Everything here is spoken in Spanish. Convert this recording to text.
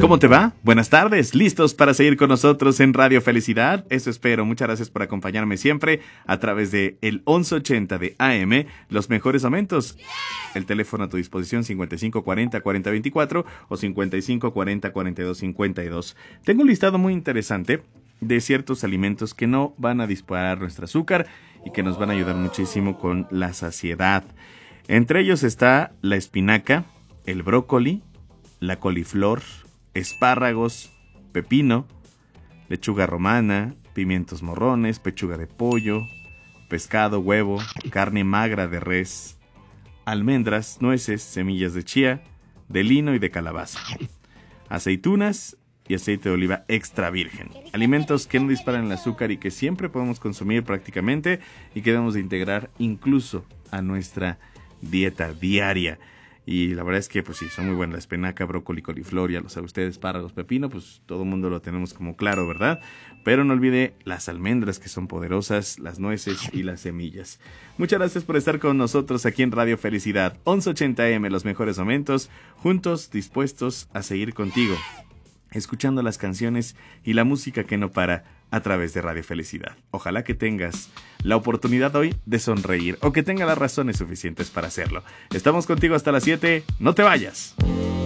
¿Cómo te va? Buenas tardes, ¿listos para seguir con nosotros en Radio Felicidad? Eso espero, muchas gracias por acompañarme siempre a través de el 1180 de AM, los mejores momentos. El teléfono a tu disposición 5540-4024 o 5540-4252. Tengo un listado muy interesante de ciertos alimentos que no van a disparar nuestro azúcar y que nos van a ayudar muchísimo con la saciedad. Entre ellos está la espinaca, el brócoli, la coliflor, espárragos, pepino, lechuga romana, pimientos morrones, pechuga de pollo, pescado, huevo, carne magra de res, almendras, nueces, semillas de chía, de lino y de calabaza, aceitunas y aceite de oliva extra virgen. Alimentos que no disparan el azúcar y que siempre podemos consumir prácticamente y que debemos de integrar incluso a nuestra dieta diaria. Y la verdad es que pues sí, son muy buenas. La espinaca, brócoli, coliflor, ya lo sabe usted, espárragos, pepino, pues todo el mundo lo tenemos como claro, ¿verdad? Pero no olvide las almendras, que son poderosas, las nueces y las semillas. Muchas gracias por estar con nosotros aquí en Radio Felicidad 1180M, los mejores momentos, juntos, dispuestos a seguir contigo, escuchando las canciones y la música que no para a través de Radio Felicidad. Ojalá que tengas la oportunidad hoy de sonreír o que tenga las razones suficientes para hacerlo. Estamos contigo hasta las 7, no te vayas.